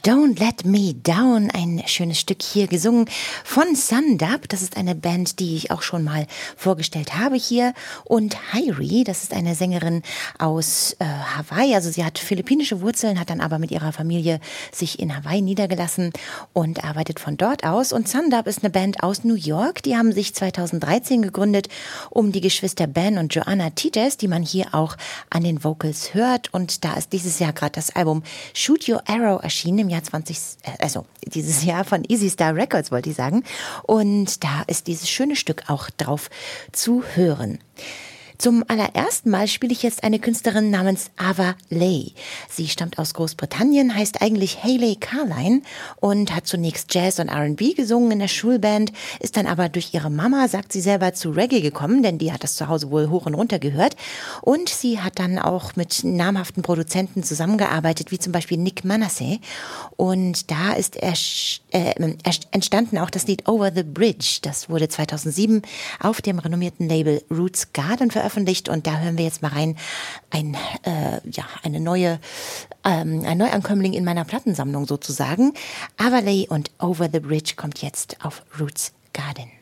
Don't Let Me Down, ein schönes Stück hier gesungen von Sundub. Das ist eine Band, die ich auch schon mal vorgestellt habe hier. Und Hairi, das ist eine Sängerin aus Hawaii. Also sie hat philippinische Wurzeln, hat dann aber mit ihrer Familie sich in Hawaii niedergelassen und arbeitet von dort aus. Und Sundub ist eine Band aus New York. Die haben sich 2013 gegründet, um die Geschwister Ben und Joanna Tijes, die man hier auch an den Vocals hört. Und da ist dieses Jahr gerade das Album Shoot Your Arrow erschienen, im Jahr dieses Jahr von Easy Star Records, wollte ich sagen. Und da ist dieses schöne Stück auch drauf zu hören. Zum allerersten Mal spiele ich jetzt eine Künstlerin namens Ava Leigh. Sie stammt aus Großbritannien, heißt eigentlich Hayley Carline und hat zunächst Jazz und R&B gesungen in der Schulband, ist dann aber durch ihre Mama, sagt sie selber, zu Reggae gekommen, denn die hat das zu Hause wohl hoch und runter gehört. Und sie hat dann auch mit namhaften Produzenten zusammengearbeitet, wie zum Beispiel Nick Manasseh. Und da ist entstanden auch das Lied Over the Bridge. Das wurde 2007 auf dem renommierten Label Roots Garden veröffentlicht und da hören wir jetzt mal rein ein Neuankömmling in meiner Plattensammlung sozusagen. Ava Leigh und Over the Bridge kommt jetzt auf Roots Garden.